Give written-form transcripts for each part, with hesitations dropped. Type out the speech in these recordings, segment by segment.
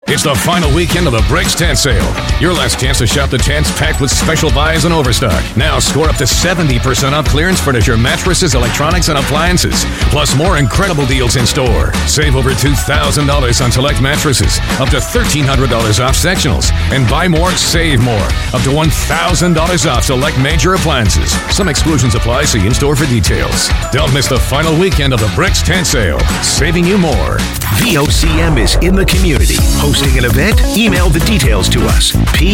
It's the final weekend of the Bricks Tent Sale. Your last chance to shop the tents packed with special buys and overstock. Now score up to 70% off clearance furniture, mattresses, electronics, and appliances. Plus more incredible deals in store. Save over $2,000 on select mattresses. Up to $1,300 off sectionals. And buy more, save more. Up to $1,000 off select major appliances. Some exclusions apply. See in-store for details. Don't miss the final weekend of the Bricks Tent Sale. Saving you more. VOCM is in the community. Hosting an event? Email the details to us.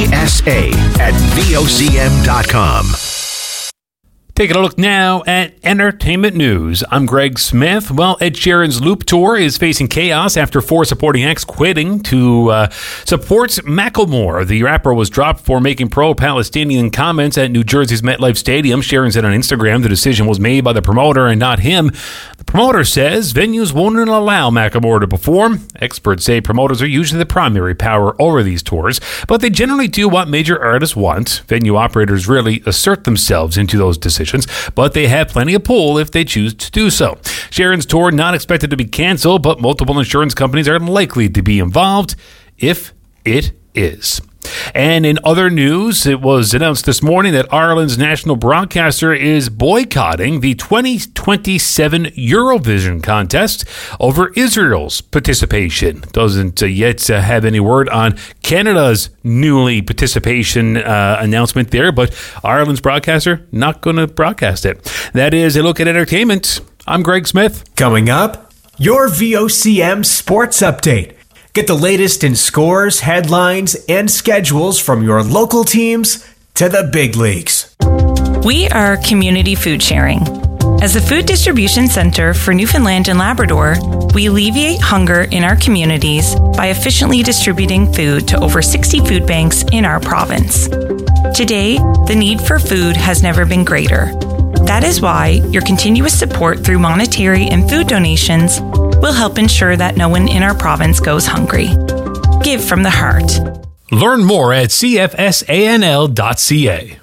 PSA@VOCM.com. Taking a look now at entertainment news. I'm Greg Smith. Well, Ed Sheeran's Loop Tour is facing chaos after 4 supporting acts quitting to support Macklemore. The rapper was dropped for making pro-Palestinian comments at New Jersey's MetLife Stadium. Sheeran said on Instagram the decision was made by the promoter and not him. The promoter says venues won't allow Macklemore to perform. Experts say promoters are usually the primary power over these tours, but they generally do what major artists want. Venue operators rarely assert themselves into those decisions, but they have plenty of pull if they choose to do so. Sheeran's tour not expected to be canceled, but multiple insurance companies are likely to be involved if it is. And in other news, it was announced this morning that Ireland's national broadcaster is boycotting the 2027 Eurovision contest over Israel's participation. Doesn't yet have any word on Canada's newly participation announcement there, but Ireland's broadcaster not going to broadcast it. That is a look at entertainment. I'm Greg Smith. Coming up, your VOCM Sports Update. Get the latest in scores, headlines, and schedules from your local teams to the big leagues. We are community food sharing. As the food distribution center for Newfoundland and Labrador, we alleviate hunger in our communities by efficiently distributing food to over 60 food banks in our province. Today, the need for food has never been greater. That is why your continuous support through monetary and food donations will help ensure that no one in our province goes hungry. Give from the heart. Learn more at cfsanl.ca.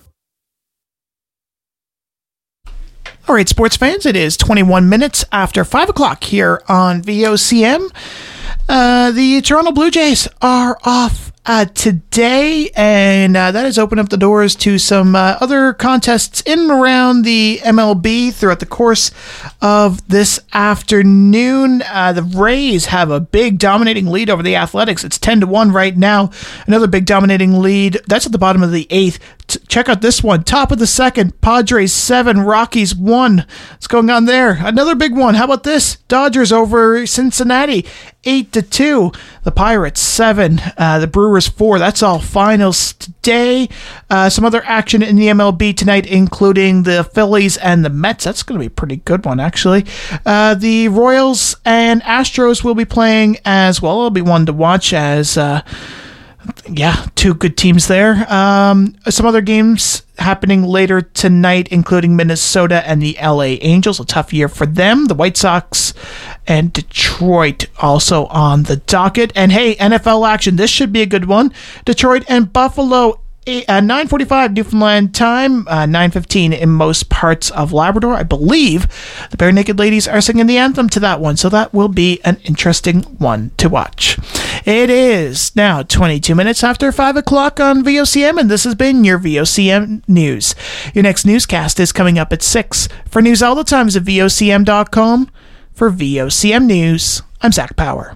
All right, sports fans, it is 21 minutes after 5 o'clock here on VOCM. The Toronto Blue Jays are off today, and that has opened up the doors to some other contests in and around the MLB throughout the course of this afternoon. The Rays have a big dominating lead over the Athletics. It's 10-1 right now. Another big dominating lead. That's at the bottom of the 8th. Check out this one. Top of the 2nd, Padres 7, Rockies 1. What's going on there? Another big one. How about this? Dodgers over Cincinnati 8-2. The Pirates 7, the Brewers 4. That's all finals today. Some other action in the MLB tonight, including the Phillies and the Mets. That's going to be a pretty good one, actually. The Royals and Astros will be playing as well. It'll be one to watch as... two good teams there. Some other games happening later tonight, including Minnesota and the LA Angels. A tough year for them. The White Sox and Detroit also on the docket. And hey, NFL action. This should be a good one. Detroit and Buffalo. 9:45 Newfoundland time, 9:15 in most parts of Labrador. I believe the Bare Naked Ladies are singing the anthem to that one, so that will be an interesting one to watch. It is now 22 minutes after 5 o'clock on VOCM, and this has been your VOCM News. Your next newscast is coming up at 6. For news all the times at VOCM.com. For VOCM News, I'm Zach Power.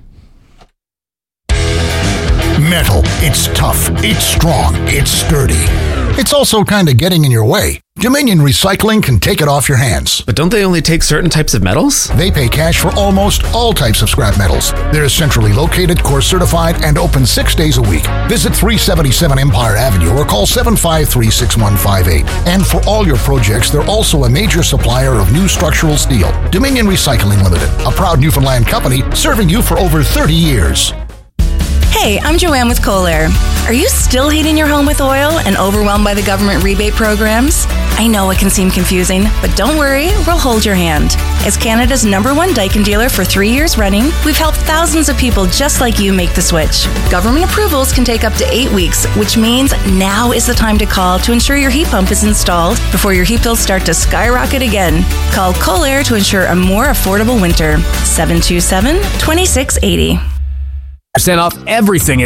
Metal. It's tough. It's strong. It's sturdy. It's also kind of getting in your way. Dominion Recycling can take it off your hands. But don't they only take certain types of metals? They pay cash for almost all types of scrap metals. They're centrally located, core certified, and open 6 days a week. Visit 377 Empire Avenue or call 753-6158. And for all your projects, they're also a major supplier of new structural steel. Dominion Recycling Limited, a proud Newfoundland company serving you for over 30 years. Hey, I'm Joanne with Colair. Are you still heating your home with oil and overwhelmed by the government rebate programs? I know it can seem confusing, but don't worry, we'll hold your hand. As Canada's #1 Daikin dealer for 3 years running, we've helped thousands of people just like you make the switch. Government approvals can take up to 8 weeks, which means now is the time to call to ensure your heat pump is installed before your heat bills start to skyrocket again. Call Colair to ensure a more affordable winter. 727-2680. % off everything